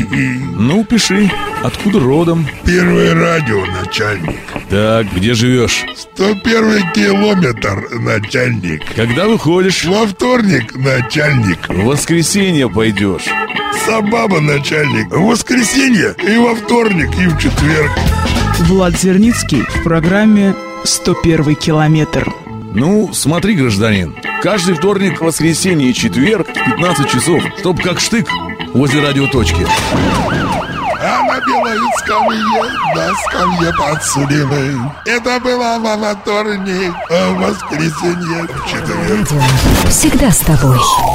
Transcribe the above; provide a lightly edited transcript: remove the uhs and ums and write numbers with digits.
Ну, пиши. Откуда родом? Первое радио, начальник. Так, где живешь? 101 километр, начальник. Когда выходишь? Во вторник, начальник. В воскресенье пойдешь. Собаба, начальник. В воскресенье и во вторник, и в четверг. Влад Зерницкий в программе «101 километр». Ну, смотри, гражданин. Каждый вторник, воскресенье и четверг в 15 часов, чтоб как штык возле радиоточки. А на белой скамье, на скамье подсудимый. Это было во вторник, а в воскресенье в четверг. Всегда с тобой.